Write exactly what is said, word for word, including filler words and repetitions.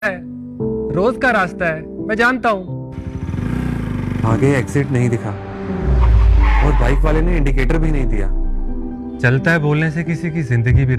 है, रोज का रास्ता है, मैं जानता हूँ। आगे एग्जिट नहीं दिखा और बाइक वाले ने इंडिकेटर भी नहीं दिया। चलता है बोलने से किसी की जिंदगी भी